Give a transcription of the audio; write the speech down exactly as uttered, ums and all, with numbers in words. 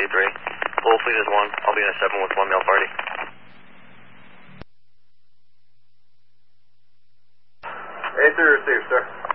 three. Full fleet is one. I'll be in a seven with one male party. A three received, sir.